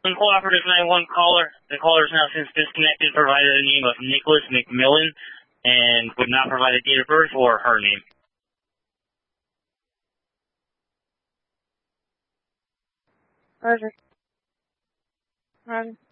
Cooperative 911 caller. The caller is now since disconnected, provided the name of Nicholas McMillan, and would not provide a date of birth or her name. Roger. Roger.